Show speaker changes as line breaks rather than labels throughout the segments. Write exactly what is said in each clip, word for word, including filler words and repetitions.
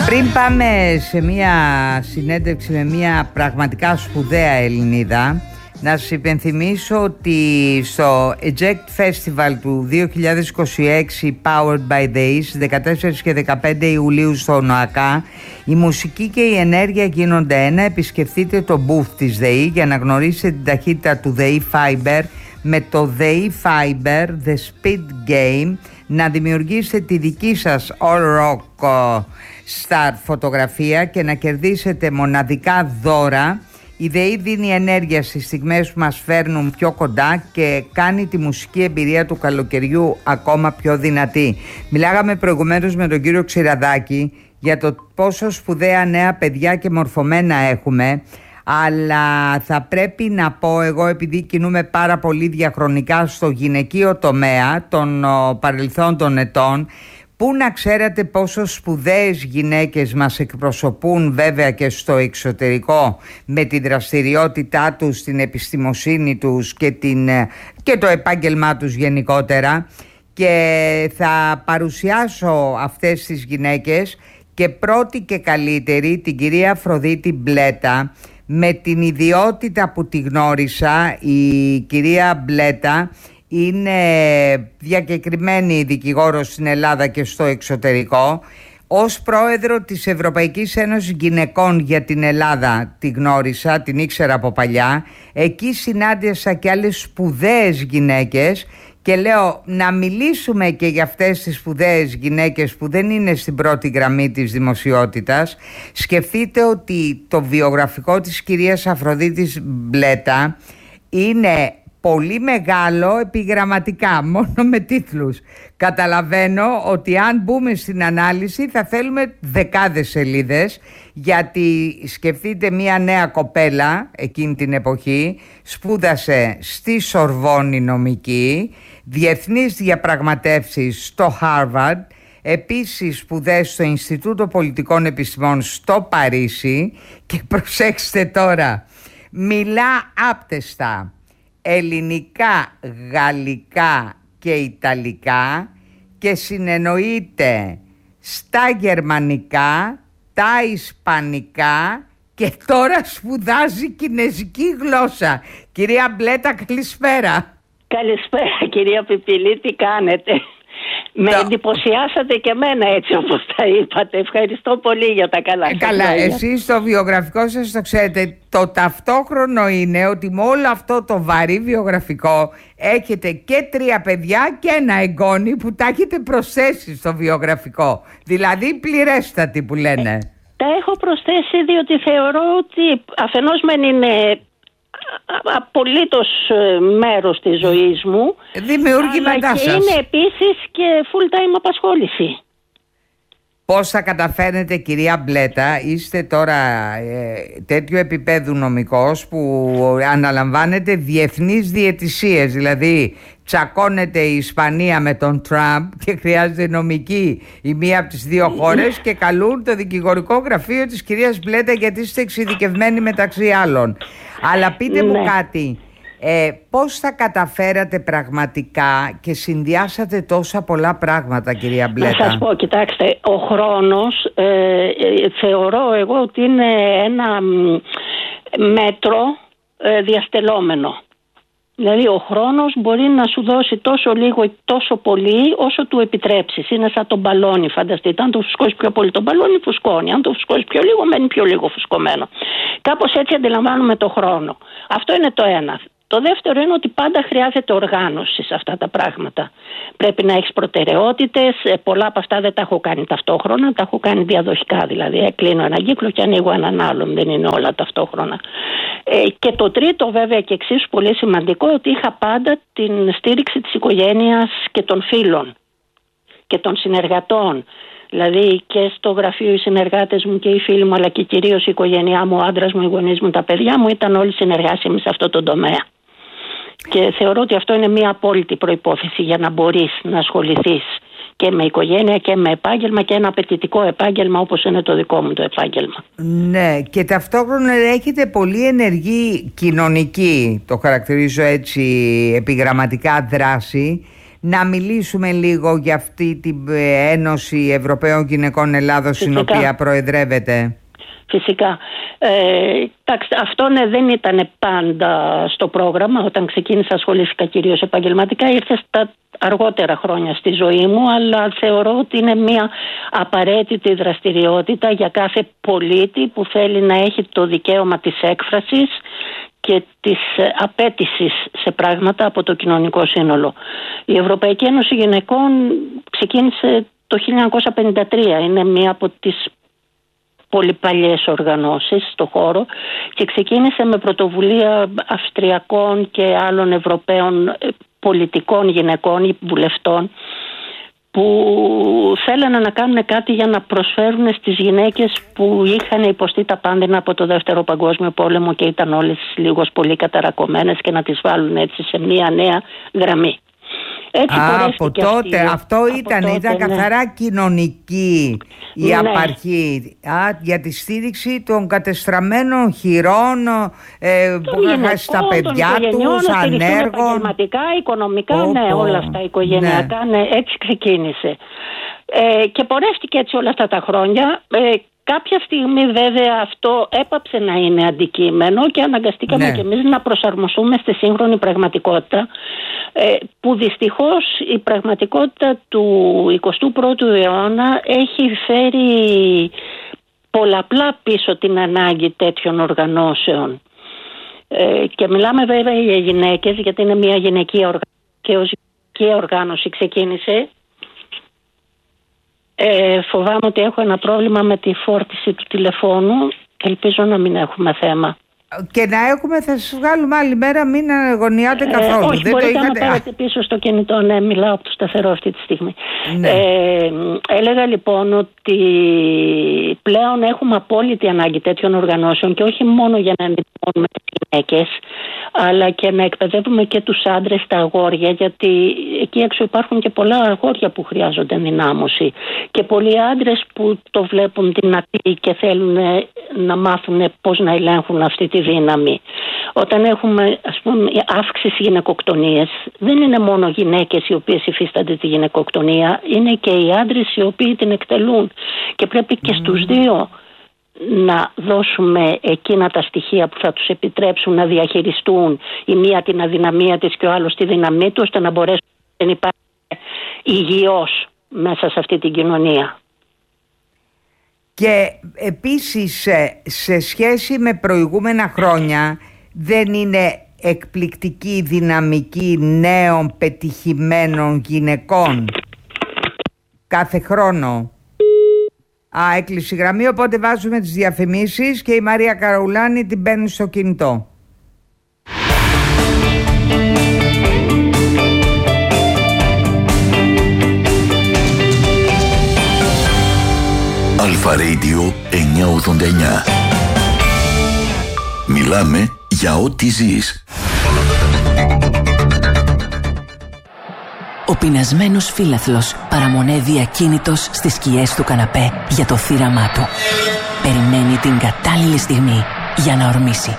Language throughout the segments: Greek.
Πριν πάμε σε μια συνέντευξη με μια πραγματικά σπουδαία Ελληνίδα, να σας υπενθυμίσω ότι στο Eject Festival του δύο χιλιάδες είκοσι έξι Powered by the East, δεκατέσσερις και δεκαπέντε Ιουλίου στο ΝΟΑΚΑ, η μουσική και η ενέργεια γίνονται ένα. Επισκεφτείτε το booth της ΔΕΗ για να γνωρίσετε την ταχύτητα του ΔΕΗ Fiber με το ΔΕΗ Fiber The Speed Game, να δημιουργήσετε τη δική σας All Rock Star φωτογραφία και να κερδίσετε μοναδικά δώρα. Η ΔΕΗ δίνει ενέργεια στις στιγμές που μας φέρνουν πιο κοντά και κάνει τη μουσική εμπειρία του καλοκαιριού ακόμα πιο δυνατή. Μιλάγαμε προηγουμένως με τον κύριο Ξηραδάκη για το πόσο σπουδαία νέα παιδιά και μορφωμένα έχουμε, αλλά θα πρέπει να πω εγώ, επειδή κινούμε πάρα πολύ διαχρονικά στο γυναικείο τομέα των παρελθόντων ετών, πού να ξέρατε πόσο σπουδαίες γυναίκες μας εκπροσωπούν βέβαια και στο εξωτερικό με τη δραστηριότητά τους, την επιστημοσύνη τους και, την, και το επάγγελμά τους γενικότερα, και θα παρουσιάσω αυτές τις γυναίκες και πρώτη και καλύτερη την κυρία Αφροδίτη Μπλέτα. Με την ιδιότητα που τη γνώρισα, η κυρία Μπλέτα είναι διακεκριμένη δικηγόρος στην Ελλάδα και στο εξωτερικό. Ως πρόεδρο της Ευρωπαϊκής Ένωσης Γυναικών για την Ελλάδα τη γνώρισα, την ήξερα από παλιά. Εκεί συνάντησα και άλλες σπουδαίες γυναίκες και λέω να μιλήσουμε και για αυτές τις σπουδαίες γυναίκες που δεν είναι στην πρώτη γραμμή της δημοσιότητας. Σκεφτείτε ότι το βιογραφικό της κυρίας Αφροδίτης Μπλέτα είναι πολύ μεγάλο επιγραμματικά, μόνο με τίτλους. Καταλαβαίνω ότι αν μπούμε στην ανάλυση θα θέλουμε δεκάδες σελίδες, γιατί σκεφτείτε μια νέα κοπέλα εκείνη την εποχή, σπούδασε στη Σορβόνη νομική, διεθνείς διαπραγματεύσεις στο Χάρβαρντ, επίσης σπουδές στο Ινστιτούτο Πολιτικών Επιστημών στο Παρίσι, και προσέξτε τώρα, μιλά άπτεστα ελληνικά, γαλλικά και ιταλικά και συνεννοείται στα γερμανικά, τα ισπανικά και τώρα σπουδάζει κινεζική γλώσσα. Κυρία Μπλέτα, καλησπέρα.
Καλησπέρα κυρία Πιπιλή, τι κάνετε? Με το... εντυπωσιάσατε και εμένα έτσι όπως τα είπατε. Ευχαριστώ πολύ για τα καλά σας.
Καλά, εσείς στο βιογραφικό σας το ξέρετε. Το ταυτόχρονο είναι ότι με όλο αυτό το βαρύ βιογραφικό έχετε και τρία παιδιά και ένα εγγόνι που τα έχετε προσθέσει στο βιογραφικό. Δηλαδή πληρέστατη που λένε. Ε,
τα έχω προσθέσει διότι θεωρώ ότι αφενός μεν είναι απολύτως μέρος της ζωής μου,
δημιουργήματά σας,
και είναι επίσης και full time απασχόληση.
Πώς θα καταφέρνετε, κυρία Μπλέτα? Είστε τώρα ε, τέτοιου επίπεδου νομικός που αναλαμβάνετε διεθνείς διαιτησίες, δηλαδή τσακώνεται η Ισπανία με τον Τραμπ και χρειάζεται νομική η μία από τις δύο χώρες και καλούν το δικηγορικό γραφείο της κυρίας Μπλέτα γιατί είστε εξειδικευμένοι μεταξύ άλλων. Αλλά πείτε μου κάτι, ε, πώς θα καταφέρατε πραγματικά και συνδυάσατε τόσα πολλά πράγματα, κυρία Μπλέτα?
Να σας πω, κοιτάξτε, ο χρόνος ε, θεωρώ εγώ ότι είναι ένα μέτρο ε, διαστελόμενο. Δηλαδή ο χρόνος μπορεί να σου δώσει τόσο λίγο ή τόσο πολύ όσο του επιτρέψεις. Είναι σαν το μπαλόνι, φανταστείτε. Αν το φουσκώσει πιο πολύ το μπαλόνι φουσκώνει. Αν το φουσκώσει πιο λίγο μένει πιο λίγο φουσκωμένο. Κάπως έτσι αντιλαμβάνουμε το χρόνο. Αυτό είναι το ένα. Το δεύτερο είναι ότι πάντα χρειάζεται οργάνωση σε αυτά τα πράγματα. Πρέπει να έχεις προτεραιότητες. Πολλά από αυτά δεν τα έχω κάνει ταυτόχρονα, τα έχω κάνει διαδοχικά. Δηλαδή, κλείνω έναν κύκλο και ανοίγω έναν άλλον. Δεν είναι όλα ταυτόχρονα. Ε, και το τρίτο, βέβαια, και εξίσου πολύ σημαντικό, ότι είχα πάντα την στήριξη της οικογένειας και των φίλων και των συνεργατών. Δηλαδή και στο γραφείο οι συνεργάτες μου και οι φίλοι μου, αλλά και κυρίως η οικογένειά μου, ο άντρας μου, οι γονείς μου, τα παιδιά μου, ήταν όλοι συνεργάσιμοι σε αυτό το τομέα. Και θεωρώ ότι αυτό είναι μια απόλυτη προϋπόθεση για να μπορείς να ασχοληθείς και με οικογένεια και με επάγγελμα, και ένα απαιτητικό επάγγελμα όπως είναι το δικό μου το επάγγελμα.
Ναι, και ταυτόχρονα έχετε πολύ ενεργή κοινωνική, το χαρακτηρίζω έτσι επιγραμματικά, δράση να μιλήσουμε λίγο για αυτή την Ένωση Ευρωπαίων Γυναικών Ελλάδος,
Φυσικά.
στην οποία προεδρεύεται.
Φυσικά. Ε, αυτό ναι, δεν ήταν πάντα στο πρόγραμμα. Όταν ξεκίνησα ασχολήθηκα κυρίως επαγγελματικά. Ήρθε στα αργότερα χρόνια στη ζωή μου, αλλά θεωρώ ότι είναι μια απαραίτητη δραστηριότητα για κάθε πολίτη που θέλει να έχει το δικαίωμα της έκφρασης και της απέτησης σε πράγματα από το κοινωνικό σύνολο. Η Ευρωπαϊκή Ένωση Γυναικών ξεκίνησε το χίλια εννιακόσια πενήντα τρία. Είναι μία από τις πολύ παλιές οργανώσεις στο χώρο και ξεκίνησε με πρωτοβουλία Αυστριακών και άλλων Ευρωπαίων πολιτικών γυναικών ή βουλευτών που θέλανε να κάνουν κάτι για να προσφέρουν στις γυναίκες που είχαν υποστεί τα πάνδυνα από το Δεύτερο Παγκόσμιο Πόλεμο και ήταν όλες λίγος πολύ καταρακωμένες και να τις βάλουν έτσι σε μια νέα γραμμή. Έτσι
Α, από τότε,
αυτή,
αυτό
από
ήταν,
τότε,
ήταν
ναι.
καθαρά κοινωνική η
ναι.
απαρχή Α, για τη στήριξη των κατεστραμμένων χειρών ε, που είχαν χάσει τα παιδιά τους, ανέργων.
Επαγγελματικά, οικονομικά,
Όπο,
ναι, όλα αυτά οικογενειακά, ναι, ναι έτσι ξεκίνησε. Ε, και πορεύτηκε έτσι όλα αυτά τα χρόνια. Ε, Κάποια στιγμή βέβαια αυτό έπαψε να είναι αντικείμενο και αναγκαστήκαμε ναι. και εμείς να προσαρμοστούμε στη σύγχρονη πραγματικότητα, που δυστυχώς η πραγματικότητα του εικοστού πρώτου αιώνα έχει φέρει πολλαπλά πίσω την ανάγκη τέτοιων οργανώσεων. Και μιλάμε βέβαια για γυναίκες, γιατί είναι μια γυναικεία οργάνωση και ως γυναικεία οργάνωση ξεκίνησε. Ε, φοβάμαι ότι έχω ένα πρόβλημα με τη φόρτιση του τηλεφώνου. Ελπίζω να μην έχουμε θέμα.
Και να έχουμε, θα σας βγάλουμε άλλη μέρα, μην αγωνιάτε καθόλου.
Ε, όχι,
δεν
μπορείτε
το είχατε...
να πάρετε πίσω στο κινητό. Ναι, μιλάω από το σταθερό αυτή τη στιγμή.
Ναι.
Ε, έλεγα λοιπόν ότι πλέον έχουμε απόλυτη ανάγκη τέτοιων οργανώσεων και όχι μόνο για να ενημερώνουμε τις γυναίκες, αλλά και να εκπαιδεύουμε και τους άντρες, τα αγόρια, γιατί εκεί έξω υπάρχουν και πολλά αγόρια που χρειάζονται ενδυνάμωση και πολλοί άντρες που το βλέπουν δυνατοί και θέλουν να μάθουν πώς να ελέγχουν αυτή τη δύναμη. Όταν έχουμε, ας πούμε, αύξηση γυναικοκτονίες, δεν είναι μόνο γυναίκες οι οποίες υφίστανται τη γυναικοκτονία, είναι και οι άντρες οι οποίοι την εκτελούν και πρέπει και mm. στους δύο να δώσουμε εκείνα τα στοιχεία που θα τους επιτρέψουν να διαχειριστούν η μία την αδυναμία της και ο άλλος τη δύναμή του, ώστε να μπορέσουν να υπάρχει υγιώς μέσα σε αυτή την κοινωνία.
Και επίσης σε σχέση με προηγούμενα χρόνια δεν είναι εκπληκτική η δυναμική νέων πετυχημένων γυναικών κάθε χρόνο? Α, έκλεισε η γραμμή, οπότε βάζουμε τις διαφημίσεις και η Μαρία Καραουλάνη την παίρνει στο κινητό.
Αλφα Radio εννιακόσια ογδόντα εννιά. Μιλάμε για ό,τι ζεις.
Ο πεινασμένος φύλαθλος παραμονεύει ακίνητος στις σκιές του καναπέ για το θύραμά του. Περιμένει την κατάλληλη στιγμή για να ορμήσει.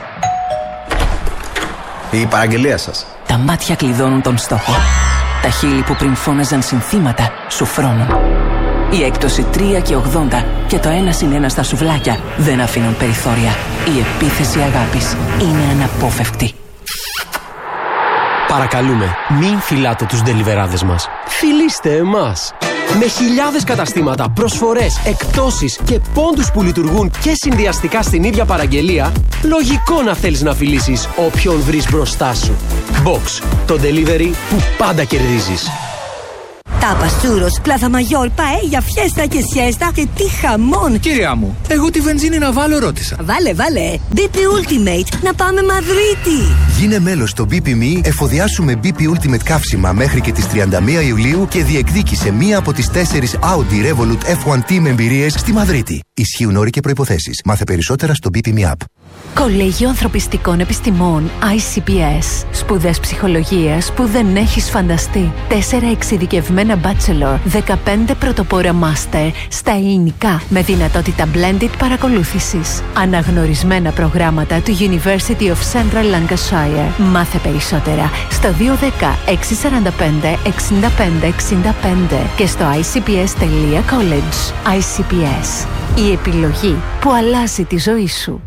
Η παραγγελία σας.
Τα μάτια κλειδώνουν τον στόχο. Τα χείλη που πριν φώναζαν συνθήματα σου φρώνουν. Η έκπτωση τρία και ογδόντα και το ένα συν ένα στα σουβλάκια δεν αφήνουν περιθώρια. Η επίθεση αγάπης είναι αναπόφευκτη.
Παρακαλούμε, μην φυλάτε τους ντελιβεράδες μας. Φιλήστε εμάς. Με χιλιάδες καταστήματα, προσφορές, εκπτώσεις και πόντους που λειτουργούν και συνδυαστικά στην ίδια παραγγελία, λογικό να θέλεις να φιλήσεις όποιον βρεις μπροστά σου. Box, το delivery που πάντα κερδίζεις.
Τάπας, τσούρος, πλάθα μαγιόρ, παέλια, φιέστα και σιέστα και τι χαμόν!
Κυρία μου, εγώ τη βενζίνη να βάλω ρώτησα.
Βάλε, βάλε! μπι πι Ultimate, να πάμε Μαδρίτη!
Γίνε μέλος στο μπι πι εμ ι, εφοδιάσου με μπι πι Ultimate καύσιμα μέχρι και τις τριάντα μία Ιουλίου και διεκδίκησε μία από τις τέσσερις Audi Revolut εφ ουάν Team εμπειρίες στη Μαδρίτη. Ισχύουν όροι και προϋποθέσεις. Μάθε περισσότερα στο μπι πι εμ ι App.
Κολέγιο Ανθρωπιστικών Επιστημών άι σι πι ες. Σπουδές ψυχολογίας που δεν έχεις φανταστεί. Τέσσερα εξειδικευμένα bachelor, δεκαπέντε πρωτοπόρα master στα ελληνικά με δυνατότητα blended παρακολούθησης. Αναγνωρισμένα προγράμματα του University of Central Lancashire. Μάθε περισσότερα στο δύο ένα μηδέν έξι τέσσερα πέντε εξήντα πέντε εξήντα πέντε και στο άι σι πι ες τελεία college. άι σι πι ες. Η επιλογή που αλλάζει τη ζωή σου.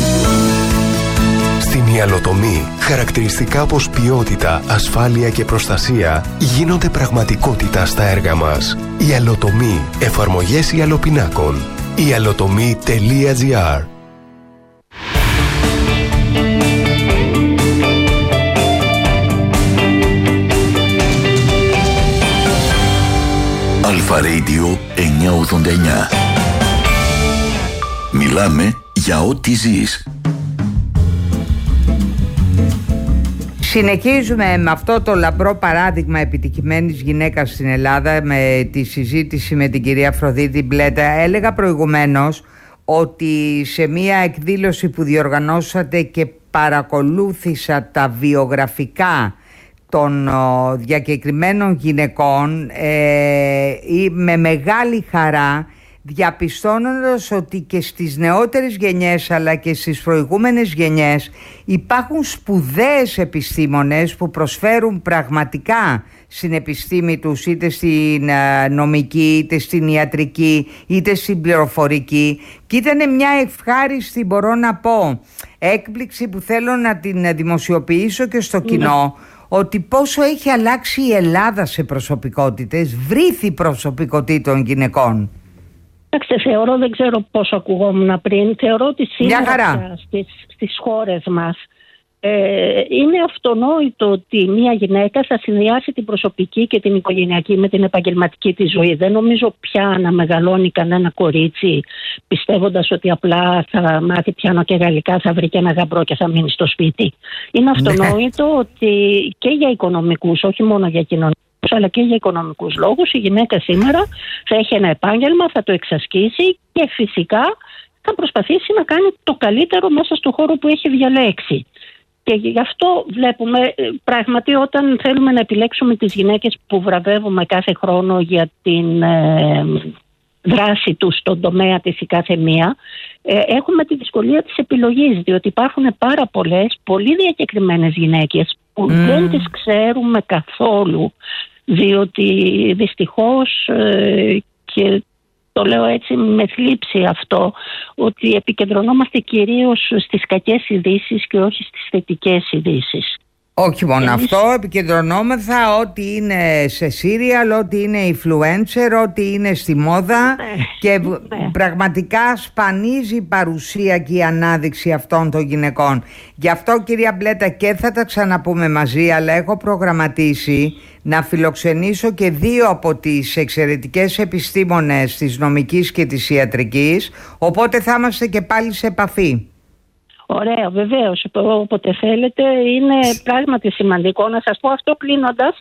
Στην ιαλοτομή, χαρακτηριστικά όπως ποιότητα, ασφάλεια και προστασία γίνονται πραγματικότητα στα έργα μας. Ιαλοτομή. Εφαρμογές ιαλοπινάκων. ιαλοτομή τελεία τζι άρ.
Αλφα Radio εννιακόσια ογδόντα εννιά. Μιλάμε για ό,τι ζεις.
Συνεχίζουμε με αυτό το λαμπρό παράδειγμα επιτυχημένης γυναίκας στην Ελλάδα με τη συζήτηση με την κυρία Αφροδίτη Μπλέτα. Έλεγα προηγουμένως ότι σε μία εκδήλωση που διοργανώσατε και παρακολούθησα τα βιογραφικά των ο, διακεκριμένων γυναικών ε, με μεγάλη χαρά, διαπιστώνοντας ότι και στις νεότερες γενιές αλλά και στις προηγούμενες γενιές υπάρχουν σπουδαίες επιστήμονες που προσφέρουν πραγματικά στην επιστήμη τους, είτε στην νομική, είτε στην ιατρική, είτε στην πληροφορική, και ήταν μια ευχάριστη, μπορώ να πω, έκπληξη που θέλω να την δημοσιοποιήσω και στο κοινό, ότι πόσο έχει αλλάξει η Ελλάδα σε προσωπικότητες, βρήθη προσωπικότητων γυναικών.
Εντάξει, θεωρώ, δεν ξέρω πώς ακουγόμουν πριν, θεωρώ ότι σήμερα στις, στις χώρες μας ε, είναι αυτονόητο ότι μια γυναίκα θα συνδυάσει την προσωπική και την οικογενειακή με την επαγγελματική της ζωή. Δεν νομίζω πια να μεγαλώνει κανένα κορίτσι πιστεύοντας ότι απλά θα μάθει πιάνο και γαλλικά, θα βρει και ένα γαμπρό και θα μείνει στο σπίτι. Είναι αυτονόητο ότι και για οικονομικούς, όχι μόνο για κοινωνικούς, αλλά και για οικονομικούς λόγους, η γυναίκα σήμερα θα έχει ένα επάγγελμα, θα το εξασκήσει και φυσικά θα προσπαθήσει να κάνει το καλύτερο μέσα στο χώρο που έχει διαλέξει. Και γι' αυτό βλέπουμε πράγματι, όταν θέλουμε να επιλέξουμε τις γυναίκες που βραβεύουμε κάθε χρόνο για την ε, δράση τους στον τομέα της η κάθε μία, ε, έχουμε τη δυσκολία της επιλογής, διότι υπάρχουν πάρα πολλές, πολύ διακεκριμένες γυναίκες που mm. δεν τις ξέρουμε καθόλου, διότι δυστυχώς ε, και το λέω έτσι με θλίψη αυτό, ότι επικεντρωνόμαστε κυρίως στις κακές ειδήσεις και όχι στις θετικές ειδήσεις.
Όχι μόνο Εμείς... αυτό, επικεντρωνόμεθα ότι είναι σε serial, ότι είναι influencer, ότι είναι στη μόδα ναι, και ναι. πραγματικά σπανίζει η παρουσία και η ανάδειξη αυτών των γυναικών. Γι' αυτό, κυρία Μπλέτα, και θα τα ξαναπούμε μαζί, αλλά έχω προγραμματίσει να φιλοξενήσω και δύο από τις εξαιρετικές επιστήμονες της νομικής και της ιατρικής, οπότε θα είμαστε και πάλι σε επαφή.
Ωραία, βεβαίως, όποτε θέλετε. Είναι πράγματι σημαντικό να σας πω αυτό κλείνοντας,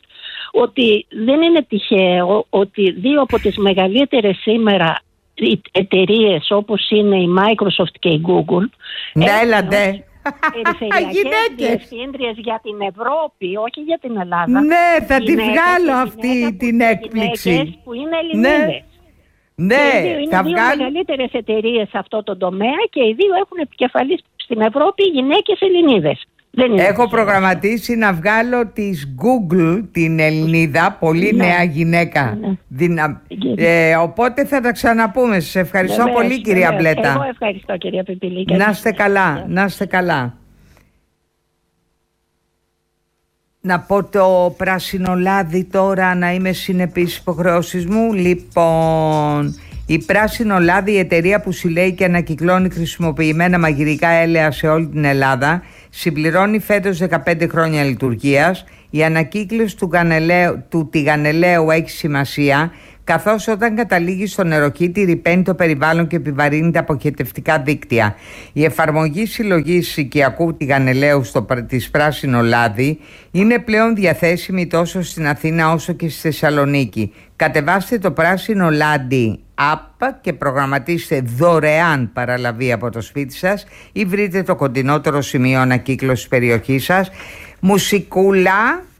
ότι δεν είναι τυχαίο ότι δύο από τις μεγαλύτερες σήμερα εταιρείες όπως είναι η Microsoft και η Google
ναι, έλατε
περιφερειακές διευθύντριες για την Ευρώπη, όχι για την Ελλάδα.
Ναι, θα τη βγάλω αυτή την έκπληξη
που είναι Ελληνίδες.
Ναι, ναι,
είναι
θα
δύο
βγάλω...
μεγαλύτερες εταιρείες σε αυτό το τομέα και οι δύο έχουν επικεφαλής στην Ευρώπη γυναίκες Ελληνίδες. Δεν είναι
Έχω προγραμματίσει να βγάλω της Google την Ελληνίδα, πολύ ναι. νέα γυναίκα. Ναι. Δυνα... Ε, οπότε θα τα ξαναπούμε. Σας ευχαριστώ βεβαίως, πολύ κυρία βεβαίως. Μπλέτα.
Εγώ ευχαριστώ κυρία Πιπιλή.
Να είστε καλά, να είστε καλά. Να πω το πράσινο λάδι τώρα, να είμαι συνεπής στις υποχρεώσεις μου. Λοιπόν, η Πράσινο Λάδι, η εταιρεία που συλλέγει και ανακυκλώνει χρησιμοποιημένα μαγειρικά έλαια σε όλη την Ελλάδα, συμπληρώνει φέτος δεκαπέντε χρόνια λειτουργίας. Η ανακύκλωση του, γανελαίου, του τηγανελαίου έχει σημασία, καθώς όταν καταλήγει στο νεροκύτη ρυπαίνει το περιβάλλον και επιβαρύνει τα αποχετευτικά δίκτυα. Η εφαρμογή συλλογής οικιακού τηγανελαίου στο, της Πράσινο Λάδι είναι πλέον διαθέσιμη τόσο στην Αθήνα όσο και στη Θεσσαλονίκη. Κατεβάστε το Πράσινο Λάδι app και προγραμματίστε δωρεάν παραλαβή από το σπίτι σας ή βρείτε το κοντινότερο σημείο ανακύκλωσης περιοχής σας. Μουσικούλα